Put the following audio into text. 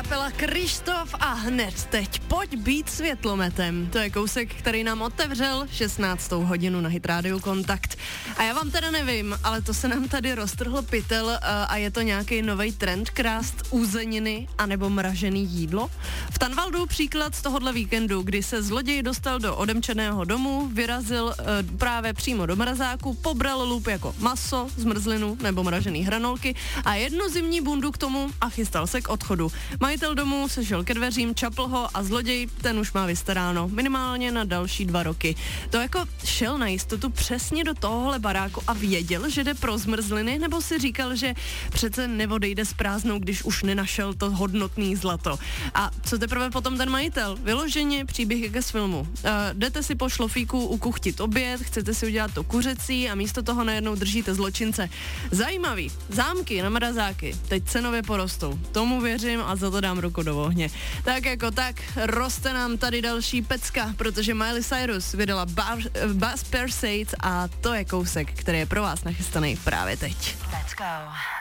kapela Krištof a hned teď pojď být světlometem. To je kousek, který nám otevřel 16. hodinu na Hit Radio Kontakt. A já vám teda nevím, ale to se nám tady roztrhl pytel a je to nějaký nový trend krást uzeniny anebo mražený jídlo. V Tanvaldu příklad z tohohle víkendu, kdy se zloděj dostal do odemčeného domu, vyrazil právě přímo do mrazáku, pobral lup jako maso, zmrzlinu nebo mražený hranolky a jednu zimní bundu k tomu a chystal se k odchodu. Majitel domu se šel ke dveřím, čapl ho a zloděj, ten už má vystaráno minimálně na další 2 roky. To jako šel na jistotu přesně do tohohle baráku a věděl, že jde pro zmrzliny, nebo si říkal, že přece neodejde s prázdnou, když už nenašel to hodnotný zlato. A co teprve potom ten majitel? Vyloženě příběh jako z filmu. Jdete si po šlofíku ukuchtit oběd, chcete si udělat to kuřecí a místo toho najednou držíte zločince. Zajímavý. Zámky na mrazáky teď cenově porostou. Tomu věřím a za to dám ruku do ohně. Tak jako tak, roste nám tady další pecka, protože Miley Cyrus vydala Buzz Persades a to je kousek, který je pro vás nachystaný právě teď. Let's go.